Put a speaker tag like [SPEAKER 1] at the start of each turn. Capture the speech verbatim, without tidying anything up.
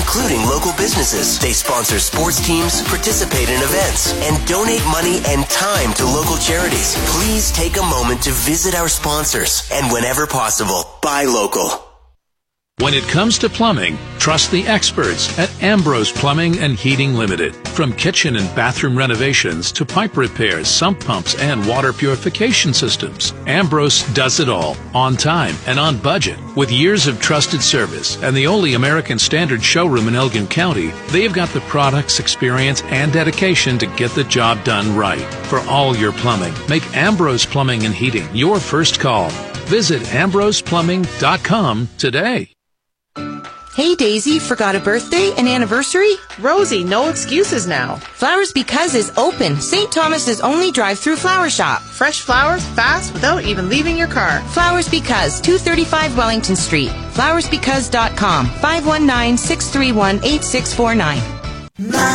[SPEAKER 1] including local businesses. They sponsor sports teams, participate in events, and donate money and time to local charities. Please take a moment to visit our sponsors, and whenever possible, buy local.
[SPEAKER 2] When it comes to plumbing, trust the experts at Ambrose Plumbing and Heating Limited. From kitchen and bathroom renovations to pipe repairs, sump pumps, and water purification systems, Ambrose does it all, on time and on budget. With years of trusted service and the only American Standard showroom in Elgin County, they've got the products, experience, and dedication to get the job done right. For all your plumbing, make Ambrose Plumbing and Heating your first call. Visit ambrose plumbing dot com today.
[SPEAKER 3] Hey, Daisy, forgot a birthday, an anniversary?
[SPEAKER 4] Rosie, no excuses now.
[SPEAKER 3] Flowers Because is open. Saint Thomas's only drive-through flower shop.
[SPEAKER 4] Fresh flowers, fast, without even leaving your car.
[SPEAKER 3] Flowers Because, two thirty-five Wellington Street. flowers because dot com, five one nine, six three one, eight six four nine.